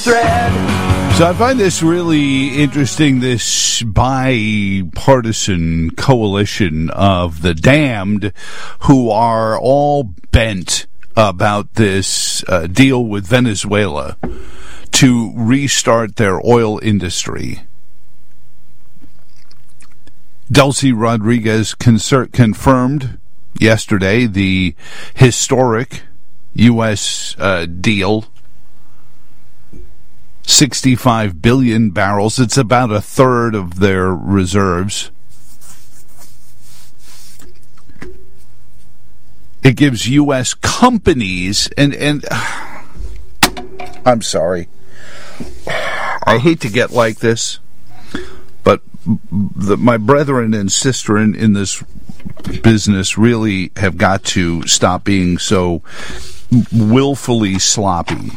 thread. So I find this really interesting, this bipartisan coalition of the damned who are all bent about this deal with Venezuela to restart their oil industry. Delcy Rodriguez confirmed yesterday the historic U.S. deal. 65 billion barrels. It's about a third of their reserves. It gives U.S. companies, and I'm sorry. I hate to get like this, but my brethren and sister in this business really have got to stop being so willfully sloppy.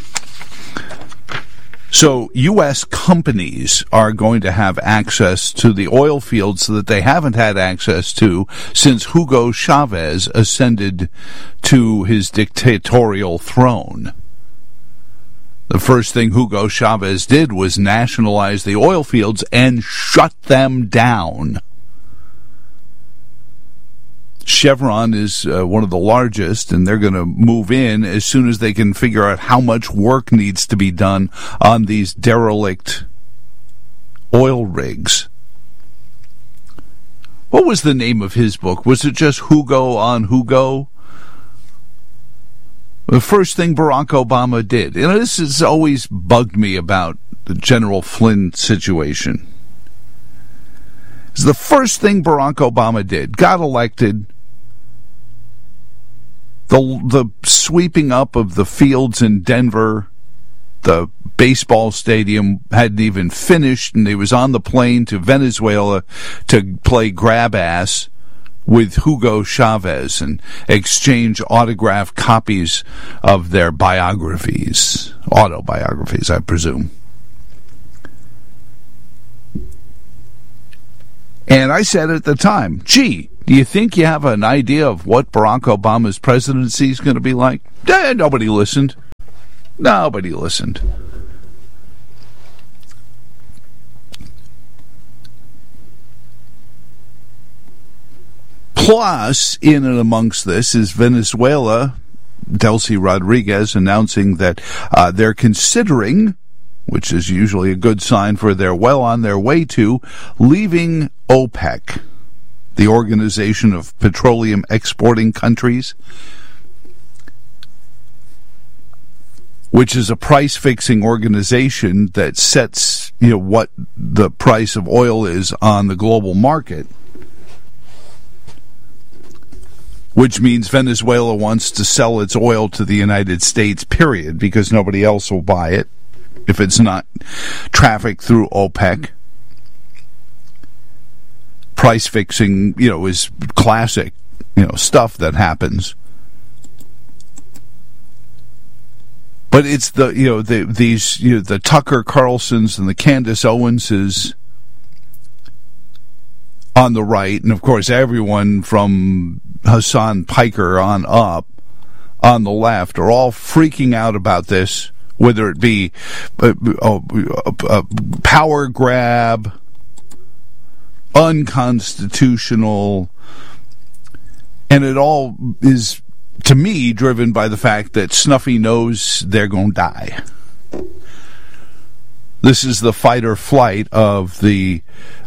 So U.S. companies are going to have access to the oil fields that they haven't had access to since Hugo Chavez ascended to his dictatorial throne. The first thing Hugo Chavez did was nationalize the oil fields and shut them down. Chevron is one of the largest, and they're going to move in as soon as they can figure out how much work needs to be done on these derelict oil rigs. What was the name of his book? Was it just Hugo on Hugo? The first thing Barack Obama did, and this has always bugged me about the General Flynn situation, is the first thing Barack Obama did, got elected. The sweeping up of the fields in Denver, the baseball stadium hadn't even finished, and he was on the plane to Venezuela to play grab ass with Hugo Chavez and exchange autographed copies of their biographies, autobiographies, I presume. And I said at the time, gee, do you think you have an idea of what Barack Obama's presidency is going to be like? Nobody listened. Nobody listened. Plus, in and amongst this is Venezuela. Delcy Rodriguez announcing that they're considering, which is usually a good sign for they're well on their way to, leaving OPEC, the Organization of Petroleum Exporting Countries, which is a price-fixing organization that sets, what the price of oil is on the global market, which means Venezuela wants to sell its oil to the United States, period, because nobody else will buy it if it's not trafficked through OPEC. Price fixing, is classic, stuff that happens. But it's the Tucker Carlsons and the Candace Owenses on the right, and of course everyone from Hassan Piker on up on the left are all freaking out about this, whether it be a power grab, unconstitutional, and it all is, to me, driven by the fact that Snuffy knows they're going to die. This is the fight or flight of the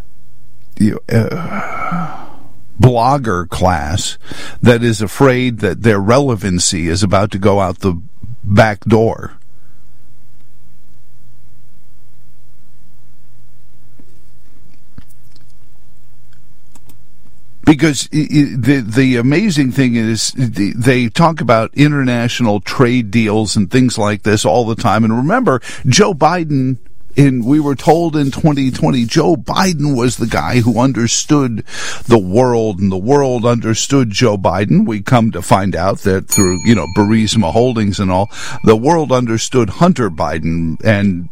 blogger class that is afraid that their relevancy is about to go out the back door. Because the amazing thing is they talk about international trade deals and things like this all the time. And remember, Joe Biden, we were told in 2020, Joe Biden was the guy who understood the world, and the world understood Joe Biden. We come to find out that through, Burisma Holdings and all, the world understood Hunter Biden and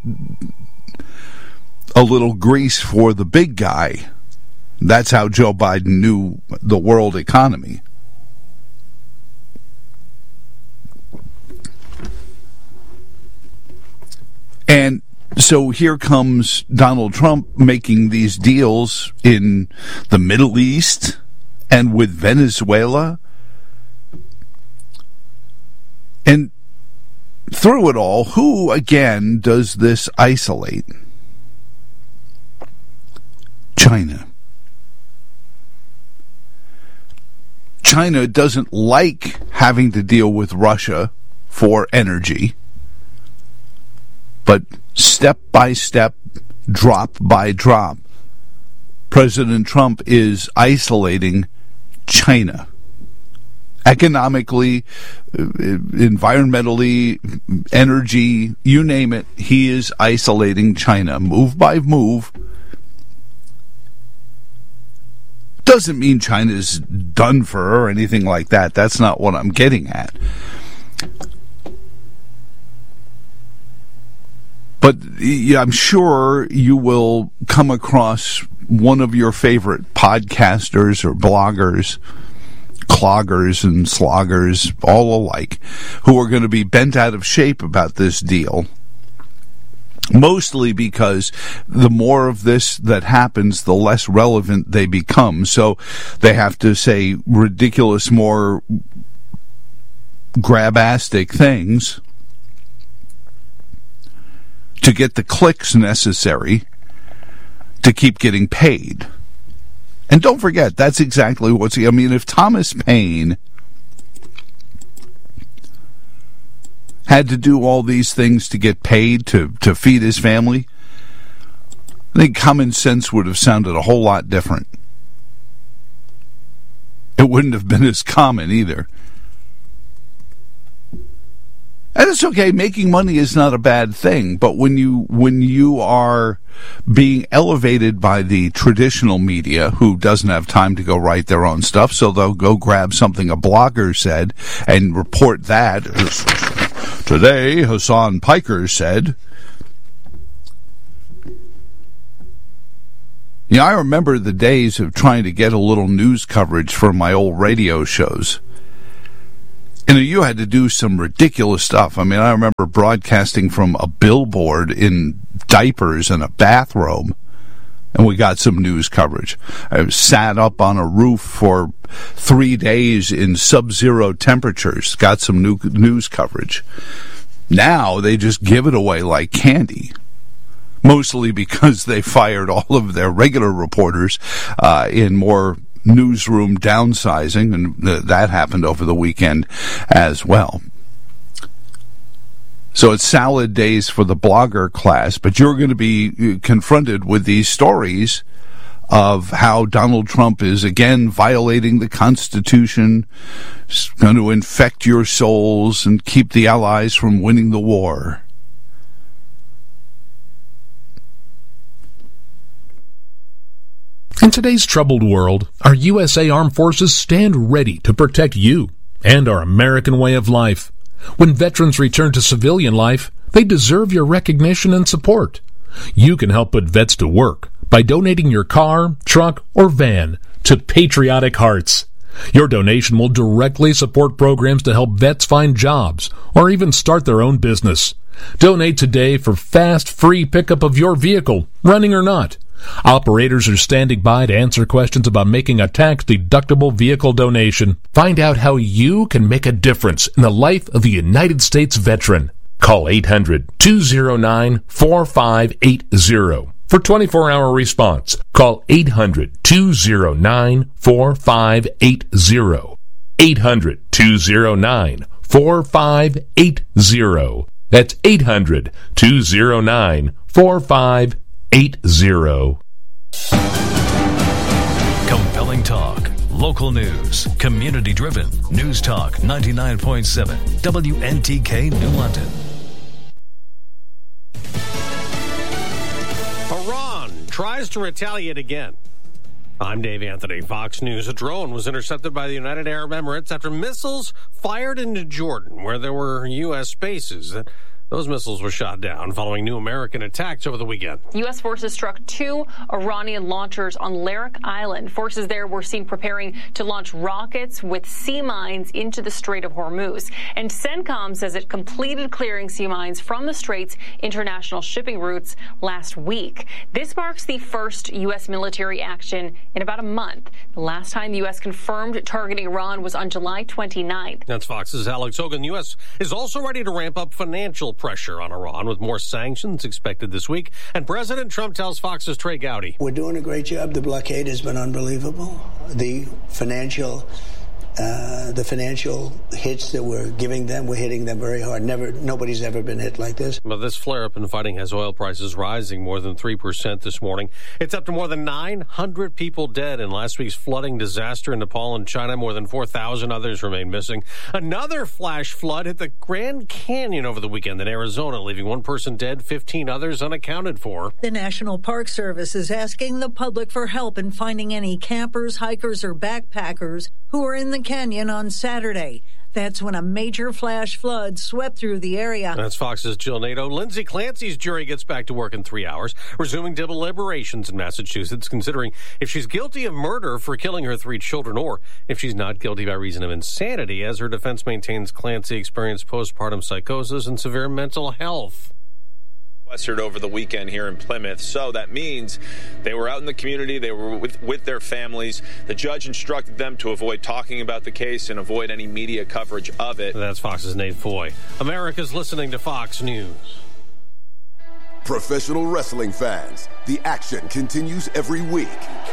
a little grease for the big guy. That's how Joe Biden knew the world economy. And so here comes Donald Trump making these deals in the Middle East and with Venezuela. And through it all, who again does this isolate? China. China doesn't like having to deal with Russia for energy. But step by step, drop by drop, President Trump is isolating China. Economically, environmentally, energy, you name it, he is isolating China. Move by move. Doesn't mean China's done for her or anything like that. That's not what I'm getting at. But I'm sure you will come across one of your favorite podcasters or bloggers, cloggers and sloggers, all alike, who are going to be bent out of shape about this deal. Mostly because the more of this that happens, the less relevant they become. So they have to say ridiculous, more grabastic things to get the clicks necessary to keep getting paid. And don't forget, that's exactly what's... I mean, if Thomas Paine had to do all these things to get paid to feed his family, I think common sense would have sounded a whole lot different. It wouldn't have been as common either. And it's okay, making money is not a bad thing, but when you are being elevated by the traditional media, who doesn't have time to go write their own stuff, so they'll go grab something a blogger said and report that. Today, Hassan Piker said. Yeah, I remember the days of trying to get a little news coverage for my old radio shows. And you had to do some ridiculous stuff. I mean, I remember broadcasting from a billboard in diapers and a bathrobe, and we got some news coverage. I sat up on a roof for 3 days in sub-zero temperatures, got some news coverage. Now they just give it away like candy. Mostly because they fired all of their regular reporters in more newsroom downsizing, and that happened over the weekend as well. So it's salad days for the blogger class, but you're going to be confronted with these stories of how Donald Trump is again violating the Constitution, going to infect your souls and keep the Allies from winning the war. In today's troubled world, our USA Armed Forces stand ready to protect you and our American way of life. When veterans return to civilian life, they deserve your recognition and support. You can help put vets to work by donating your car, truck, or van to Patriotic Hearts. Your donation will directly support programs to help vets find jobs or even start their own business. Donate today for fast, free pickup of your vehicle, running or not. Operators are standing by to answer questions about making a tax-deductible vehicle donation. Find out how you can make a difference in the life of a United States veteran. Call 800-209-4580 for 24-hour response. Call 800-209-4580. 800-209-4580. That's 800-209-4580. Compelling talk, local news, community-driven. News Talk 99.7 WNTK New London. Iran tries to retaliate again. I'm Dave Anthony, Fox News. A drone was intercepted by the United Arab Emirates after missiles fired into Jordan, where there were U.S. bases. That Those missiles were shot down following new American attacks over the weekend. U.S. forces struck 2 Iranian launchers on Larak Island. Forces there were seen preparing to launch rockets with sea mines into the Strait of Hormuz. And CENTCOM says it completed clearing sea mines from the Strait's international shipping routes last week. This marks the first U.S. military action in about a month. The last time the U.S. confirmed targeting Iran was on July 29th. That's Fox's Alex Hogan. The U.S. is also ready to ramp up financial pressure on Iran with more sanctions expected this week. And President Trump tells Fox's Trey Gowdy. We're doing a great job. The blockade has been unbelievable. The financial hits that we're giving them, we're hitting them very hard. Nobody's ever been hit like this. But this flare-up in fighting has oil prices rising more than 3% this morning. It's up to more than 900 people dead in last week's flooding disaster in Nepal and China. More than 4,000 others remain missing. Another flash flood hit the Grand Canyon over the weekend in Arizona, leaving one person dead, 15 others unaccounted for. The National Park Service is asking the public for help in finding any campers, hikers, or backpackers who are in the canyon on Saturday. That's when a major flash flood swept through the area. That's Fox's Jill Nato. Lindsay Clancy's jury gets back to work in 3 hours, resuming deliberations in Massachusetts, considering if she's guilty of murder for killing her 3 children or if she's not guilty by reason of insanity, as her defense maintains Clancy experienced postpartum psychosis and severe mental health. Over the weekend here in Plymouth, so that means they were out in the community, they were with their families. The judge instructed them to avoid talking about the case and avoid any media coverage of it. That's Fox's Nate Foy. America's listening to Fox News. Professional wrestling fans, the action continues every week.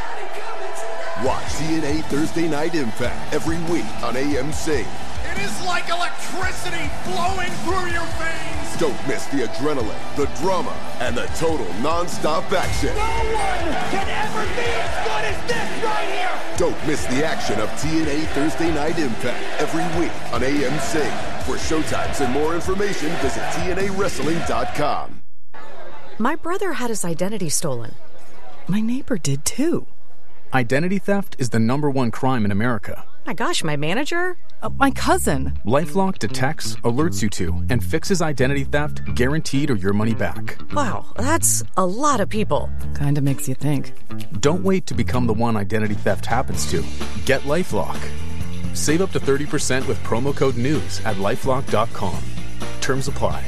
Watch TNA Thursday Night Impact every week on AMC. It is like electricity flowing through your veins. Don't miss the adrenaline, the drama, and the total non-stop action. No one can ever be as good as this right here. Don't miss the action of TNA Thursday Night Impact every week on AMC. For showtimes and more information, visit TNAWrestling.com. My brother had his identity stolen. My neighbor did too. Identity theft is the #1 crime in America. My gosh, my manager? My cousin. LifeLock detects, alerts you to, and fixes identity theft, guaranteed or your money back. Wow, that's a lot of people. Kinda makes you think. Don't wait to become the one identity theft happens to. Get LifeLock. Save up to 30% with promo code NEWS at LifeLock.com. Terms apply.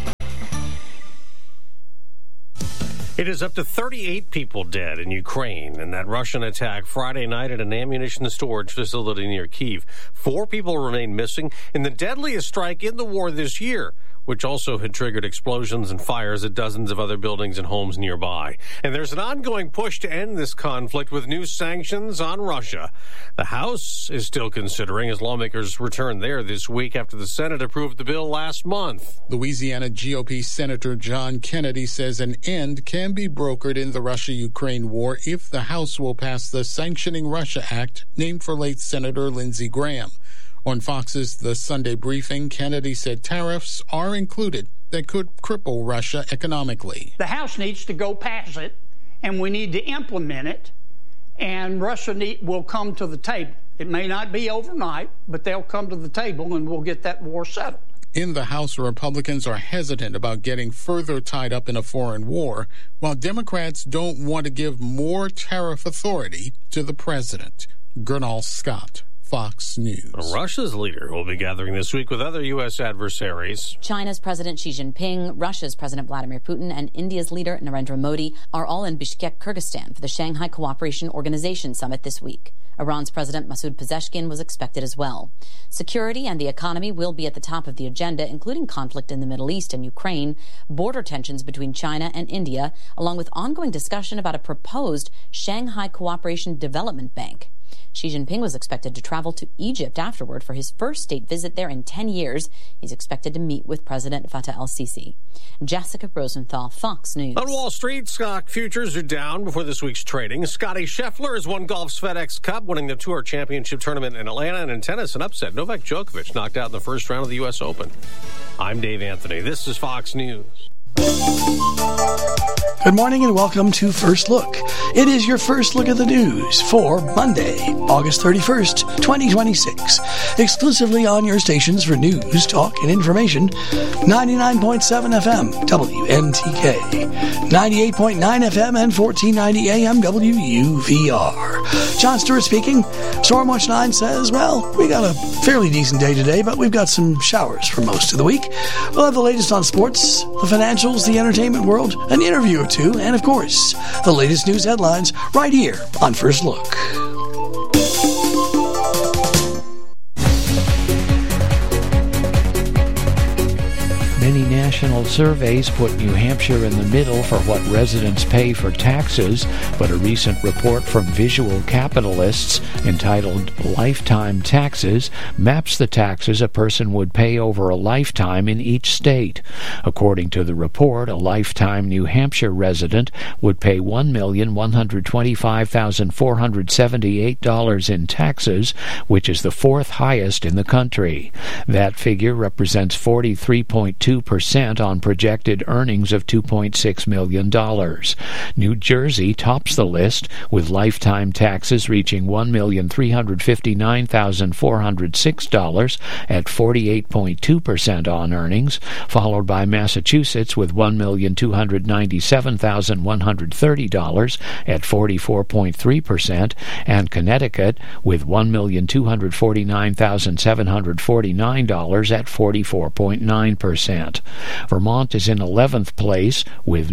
It is up to 38 people dead in Ukraine in that Russian attack Friday night at an ammunition storage facility near Kyiv. 4 people remain missing in the deadliest strike in the war this year, which also had triggered explosions and fires at dozens of other buildings and homes nearby. And there's an ongoing push to end this conflict with new sanctions on Russia. The House is still considering as lawmakers return there this week after the Senate approved the bill last month. Louisiana GOP Senator John Kennedy says an end can be brokered in the Russia-Ukraine war if the House will pass the Sanctioning Russia Act, named for late Senator Lindsey Graham. On Fox's The Sunday Briefing, Kennedy said tariffs are included that could cripple Russia economically. The House needs to go pass it, and we need to implement it, and Russia will come to the table. It may not be overnight, but they'll come to the table, and we'll get that war settled. In the House, Republicans are hesitant about getting further tied up in a foreign war, while Democrats don't want to give more tariff authority to the president. Gernal Scott, Fox News. Russia's leader will be gathering this week with other U.S. adversaries. China's President Xi Jinping, Russia's President Vladimir Putin, and India's leader Narendra Modi are all in Bishkek, Kyrgyzstan for the Shanghai Cooperation Organization summit this week. Iran's President Masoud Pezeshkian was expected as well. Security and the economy will be at the top of the agenda, including conflict in the Middle East and Ukraine, border tensions between China and India, along with ongoing discussion about a proposed Shanghai Cooperation Development Bank. Xi Jinping was expected to travel to Egypt afterward for his first state visit there in 10 years. He's expected to meet with President Fattah el-Sisi. Jessica Rosenthal, Fox News. On Wall Street, stock futures are down before this week's trading. Scotty Scheffler has won golf's FedEx Cup, winning the Tour Championship tournament in Atlanta, and in tennis, an upset. Novak Djokovic knocked out in the first round of the U.S. Open. I'm Dave Anthony. This is Fox News. Good morning and welcome to First Look. It is your first look at the news for Monday, August 31st, 2026. Exclusively on your stations for news, talk, and information. 99.7 FM, WNTK. 98.9 FM and 1490 AM, WUVR. John Stewart speaking. Stormwatch 9 says, well, we got a fairly decent day today, but we've got some showers for most of the week. We'll have the latest on sports, the financials, the entertainment world, an interview or two, and of course, the latest news headlines right here on First Look. Many national surveys put New Hampshire in the middle for what residents pay for taxes, but a recent report from Visual Capitalists entitled Lifetime Taxes maps the taxes a person would pay over a lifetime in each state. According to the report, a lifetime New Hampshire resident would pay $1,125,478 in taxes, which is the fourth highest in the country. That figure represents 43.2% on projected earnings of $2.6 million. New Jersey tops the list, with lifetime taxes reaching $1,359,406 at 48.2% on earnings, followed by Massachusetts with $1,297,130 at 44.3%, and Connecticut with $1,249,749 at 44.9%. Vermont is in 11th place with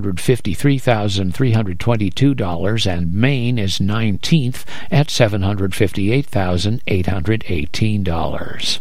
$953,322, and Maine is 19th at $758,818.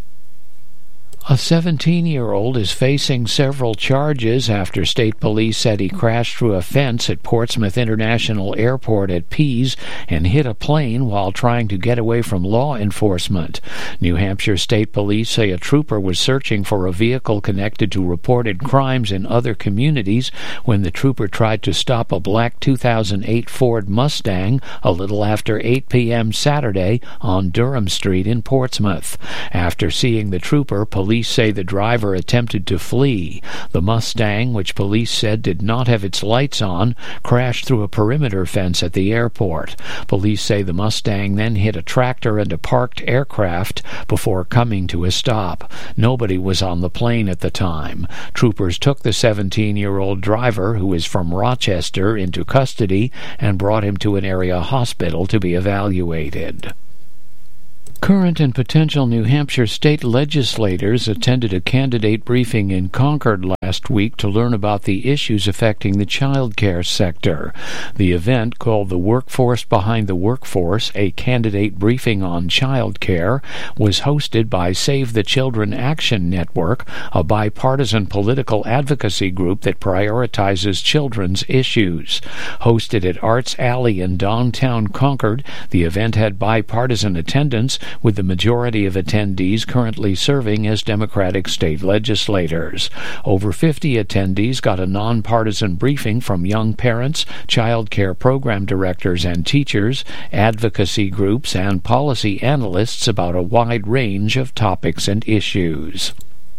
A 17-year-old is facing several charges after state police said he crashed through a fence at Portsmouth International Airport at Pease and hit a plane while trying to get away from law enforcement. New Hampshire State Police say a trooper was searching for a vehicle connected to reported crimes in other communities when the trooper tried to stop a black 2008 Ford Mustang a little after 8 p.m. Saturday on Durham Street in Portsmouth. After seeing the trooper, police say the driver attempted to flee. The Mustang, which police said did not have its lights on, crashed through a perimeter fence at the airport. Police say the Mustang then hit a tractor and a parked aircraft before coming to a stop. Nobody was on the plane at the time. Troopers took the 17-year-old driver, who is from Rochester, into custody and brought him to an area hospital to be evaluated. Current and potential New Hampshire state legislators attended a candidate briefing in Concord last week to learn about the issues affecting the child care sector. The event, called The Workforce Behind the Workforce, a candidate briefing on child care, was hosted by Save the Children Action Network, a bipartisan political advocacy group that prioritizes children's issues. Hosted at Arts Alley in downtown Concord, the event had bipartisan attendance, with the majority of attendees currently serving as Democratic state legislators. Over 50 attendees got a nonpartisan briefing from young parents, child care program directors and teachers, advocacy groups, and policy analysts about a wide range of topics and issues.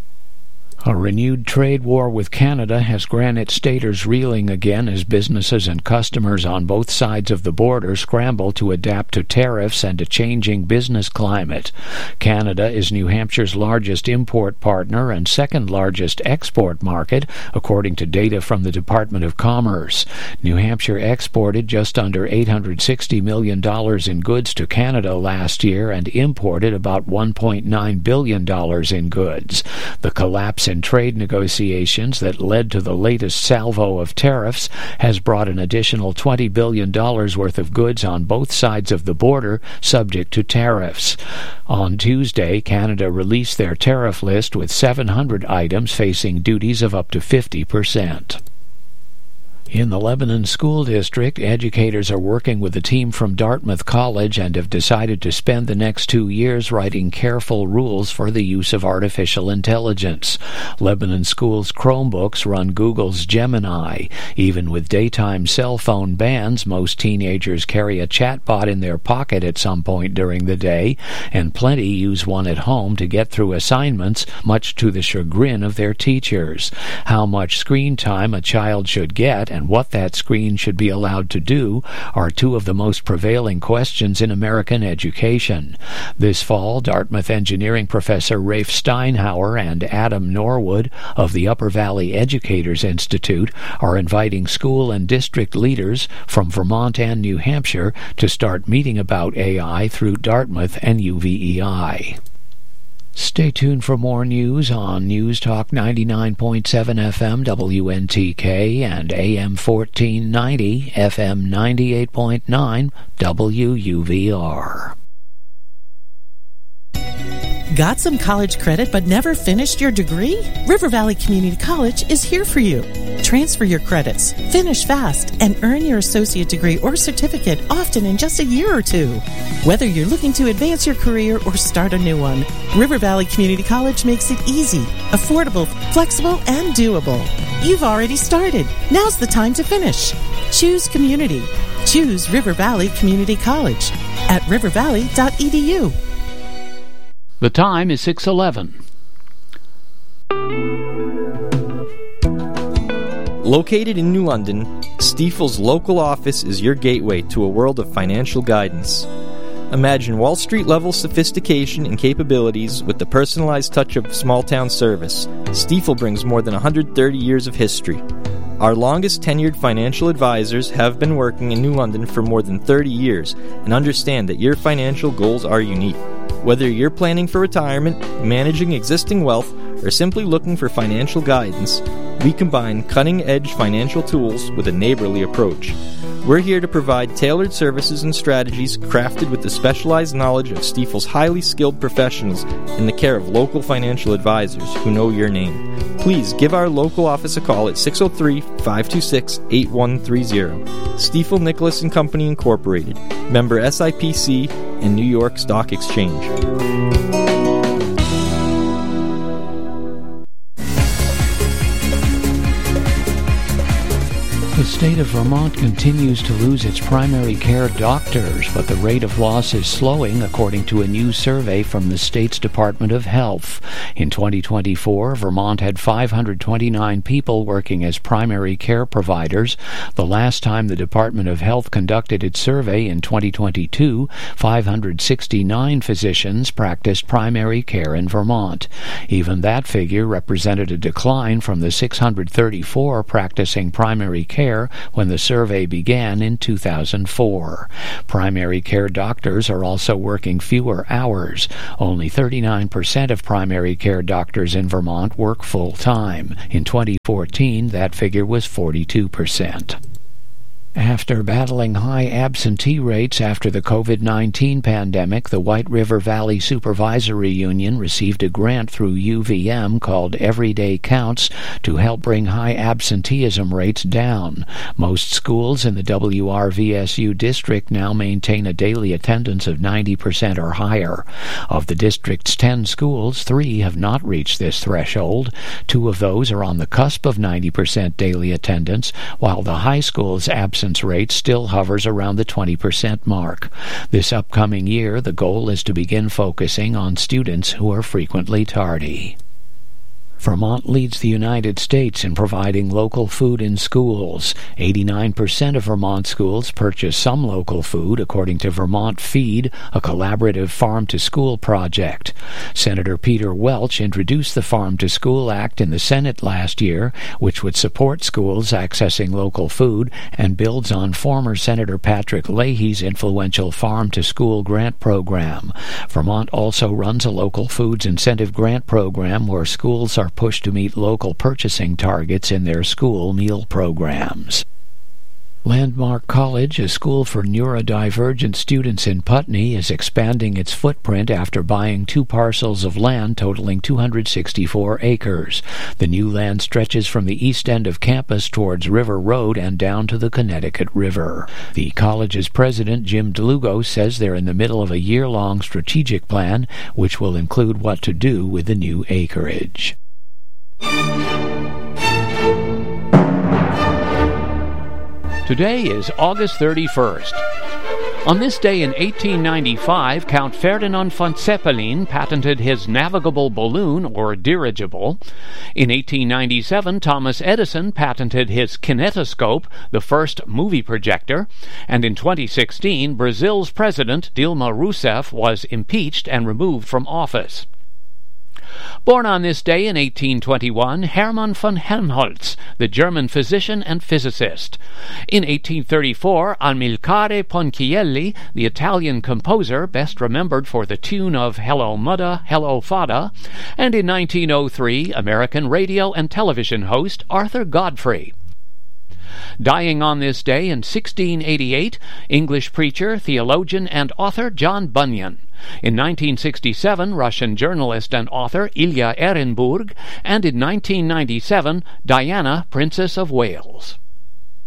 A renewed trade war with Canada has Granite Staters reeling again as businesses and customers on both sides of the border scramble to adapt to tariffs and a changing business climate. Canada is New Hampshire's largest import partner and second largest export market, according to data from the Department of Commerce. New Hampshire exported just under $860 million in goods to Canada last year and imported about $1.9 billion in goods. The collapse in trade negotiations that led to the latest salvo of tariffs has brought an additional $20 billion worth of goods on both sides of the border subject to tariffs. On Tuesday, Canada released their tariff list with 700 items facing duties of up to 50%. In the Lebanon School District, educators are working with a team from Dartmouth College and have decided to spend the next 2 years writing careful rules for the use of artificial intelligence. Lebanon schools' Chromebooks run Google's Gemini. Even with daytime cell phone bans, most teenagers carry a chatbot in their pocket at some point during the day, and plenty use one at home to get through assignments, much to the chagrin of their teachers. How much screen time a child should get and what that screen should be allowed to do are two of the most prevailing questions in American education. This fall, Dartmouth engineering professor Rafe Steinhauer and Adam Norwood of the Upper Valley Educators Institute are inviting school and district leaders from Vermont and New Hampshire to start meeting about AI through Dartmouth and UVEI. Stay tuned for more news on News Talk 99.7 FM WNTK and AM 1490 FM 98.9 WUVR. Got some college credit but never finished your degree? River Valley Community College is here for you. Transfer your credits, finish fast, and earn your associate degree or certificate often in just a year or two. Whether you're looking to advance your career or start a new one, River Valley Community College makes it easy, affordable, flexible, and doable. You've already started. Now's the time to finish. Choose community. Choose River Valley Community College at rivervalley.edu. The time is 6:11. Located in New London, Stifel's local office is your gateway to a world of financial guidance. Imagine Wall Street-level sophistication and capabilities with the personalized touch of small-town service. Stifel brings more than 130 years of history. Our longest tenured financial advisors have been working in New London for more than 30 years and understand that your financial goals are unique. Whether you're planning for retirement, managing existing wealth, or simply looking for financial guidance, we combine cutting-edge financial tools with a neighborly approach. We're here to provide tailored services and strategies crafted with the specialized knowledge of Stifel's highly skilled professionals in the care of local financial advisors who know your name. Please give our local office a call at 603-526-8130. Stifel Nicholas & Company Incorporated, member SIPC and New York Stock Exchange. The state of Vermont continues to lose its primary care doctors, but the rate of loss is slowing, according to a new survey from the state's Department of Health. In 2024, Vermont had 529 people working as primary care providers. The last time the Department of Health conducted its survey in 2022, 569 physicians practiced primary care in Vermont. Even that figure represented a decline from the 634 practicing primary care when the survey began in 2004. Primary care doctors are also working fewer hours. Only 39% of primary care doctors in Vermont work full-time. In 2014, that figure was 42%. After battling high absentee rates after the COVID-19 pandemic, the White River Valley Supervisory Union received a grant through UVM called Everyday Counts to help bring high absenteeism rates down. Most schools in the WRVSU district now maintain a daily attendance of 90% or higher. Of the district's 10 schools, 3 have not reached this threshold. 2 of those are on the cusp of 90% daily attendance, while the high school's absence rate still hovers around the 20% mark. This upcoming year, the goal is to begin focusing on students who are frequently tardy. Vermont leads the United States in providing local food in schools. 89% of Vermont schools purchase some local food, according to Vermont Feed, a collaborative farm-to-school project. Senator Peter Welch introduced the Farm to School Act in the Senate last year, which would support schools accessing local food and builds on former Senator Patrick Leahy's influential Farm-to-School grant program. Vermont also runs a local foods incentive grant program where schools are pushed to meet local purchasing targets in their school meal programs. Landmark College, a school for neurodivergent students in Putney, is expanding its footprint after buying 2 parcels of land totaling 264 acres. The new land stretches from the east end of campus towards River Road and down to the Connecticut River. The college's president, Jim DeLugo, says they're in the middle of a year-long strategic plan, which will include what to do with the new acreage. Today is August 31st. On this day in 1895, Count Ferdinand von Zeppelin patented his navigable balloon, or dirigible. In 1897, Thomas Edison patented his kinetoscope, the first movie projector. And in 2016, Brazil's president, Dilma Rousseff, was impeached and removed from office. Born on this day in 1821, Hermann von Helmholtz, the German physician and physicist. In 1834, Amilcare Ponchielli, the Italian composer best remembered for the tune of Hello Mudda, Hello Fada. And in 1903, American radio and television host Arthur Godfrey. Dying on this day in 1688, English preacher, theologian, and author John Bunyan. In 1967, Russian journalist and author Ilya Ehrenburg. And in 1997, Diana, Princess of Wales.